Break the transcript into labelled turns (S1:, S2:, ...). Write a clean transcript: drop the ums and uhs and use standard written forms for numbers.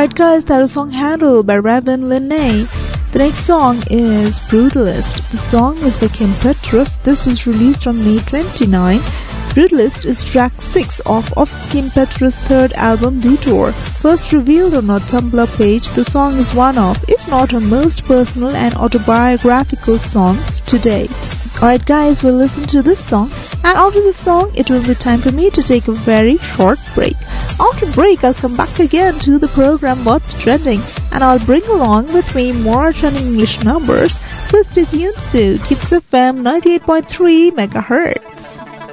S1: Alright guys, that was song Handle by Raven Linnae. The next song is Brutalist. The song is by Kim Petras. This was released on May 29. Brutalist is track 6 of Kim Petras' third album Detour. First revealed on our Tumblr page, the song is one of, if not her most personal and autobiographical songs to date. Alright guys, we'll listen to this song, and after this song, it will be time for me to take a very short break. After break, I'll come back again to the program What's Trending, and I'll bring along with me more trending English numbers, so stay tuned to Kips FM 98.3 MHz.